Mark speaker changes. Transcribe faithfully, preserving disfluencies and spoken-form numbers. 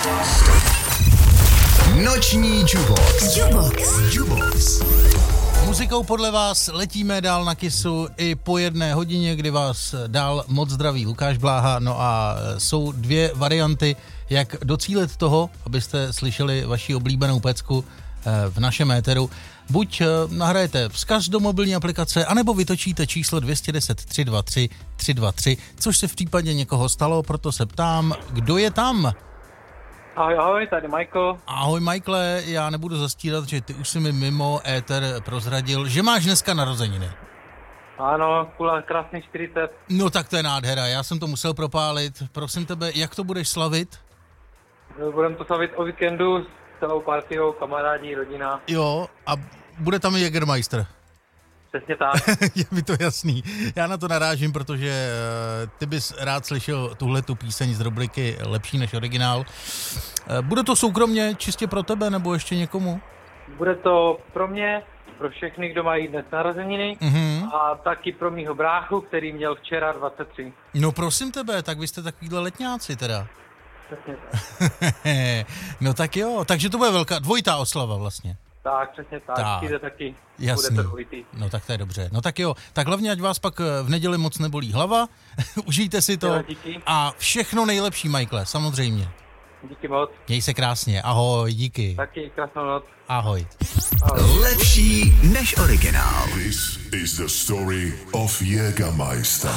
Speaker 1: Noční Jubox.
Speaker 2: Jubox.
Speaker 1: Jubox.
Speaker 3: Muzikou podle vás letíme dál na Kissu i po jedné hodině, kdy vás dál moc zdraví Lukáš Bláha. No a jsou dvě varianty, jak docílit toho, abyste slyšeli vaši oblíbenou pecku v našem éteru. Buď nahrajete vzkaz do mobilní aplikace, anebo vytočíte číslo dvě jedna deset, tři dva tři, tři dva tři, což se v případě někoho stalo, proto se ptám, kdo je tam?
Speaker 4: Ahoj, ahoj, tady Michael.
Speaker 3: Ahoj Michaele, já nebudu zastírat, že ty už si mi mimo éter prozradil, že máš dneska narozeniny.
Speaker 4: Ano, kula krásný čtyřicet.
Speaker 3: No tak to je nádhera, já jsem to musel propálit. Prosím tebe, jak to budeš slavit?
Speaker 4: Budeme to slavit o víkendu s celou partiou, kamarádi, rodina.
Speaker 3: Jo, a bude tam i Jägermeister.
Speaker 4: Přesně tak.
Speaker 3: Je mi to jasný. Já na to narážím, protože uh, ty bys rád slyšel tuhletu píseň z rubriky Lepší než originál. Uh, bude to soukromně čistě pro tebe, nebo ještě někomu?
Speaker 4: Bude to pro mě, pro všechny, kdo mají dnes narozeniny,
Speaker 3: Mm-hmm.
Speaker 4: a taky pro mýho bráchu, který měl včera dvacet tři.
Speaker 3: No prosím tebe, tak vy jste takovýhle letňáci teda.
Speaker 4: Přesně tak.
Speaker 3: No tak jo, takže to bude velká, dvojitá oslava vlastně.
Speaker 4: Tak, přesně tak.
Speaker 3: Tak.
Speaker 4: Přijde taky.
Speaker 3: Jasný.
Speaker 4: Bude to dvojitý.
Speaker 3: No tak to je dobře. No tak jo, tak hlavně ať vás pak v neděli moc nebolí hlava, užijte si to
Speaker 4: Jo, díky.
Speaker 3: a všechno nejlepší, Michaele, samozřejmě.
Speaker 4: Díky moc.
Speaker 3: Měj se krásně, ahoj, díky,
Speaker 4: Taky krásnou noc.
Speaker 3: ahoj.
Speaker 1: Lepší než originál.
Speaker 5: This is the story of Jägermeister.